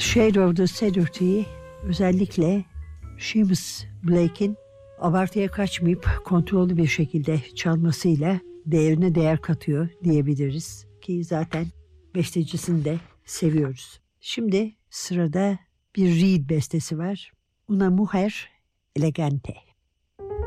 Shade of the Cedar Tree'yi özellikle Seamus Blake'in abartıya kaçmayıp kontrollü bir şekilde çalmasıyla değerine değer katıyor diyebiliriz. Ki zaten bestecisini de seviyoruz. Şimdi sırada bir Reed bestesi var. Una mujer elegante.